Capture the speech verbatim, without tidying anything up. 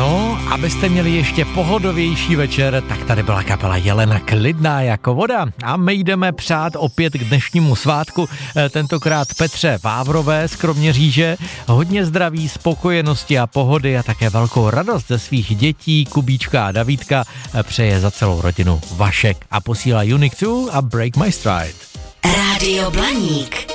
No, abyste měli ještě pohodovější večer, tak tady byla kapela Jelena Klidná jako voda. A my jdeme přát opět k dnešnímu svátku, tentokrát Petře Vávrové z Kroměříže. Hodně zdraví, spokojenosti a pohody a také velkou radost ze svých dětí, Kubíčka a Davídka přeje za celou rodinu Vašek a posílá Unique two a Break My Stride. Rádio Blaník.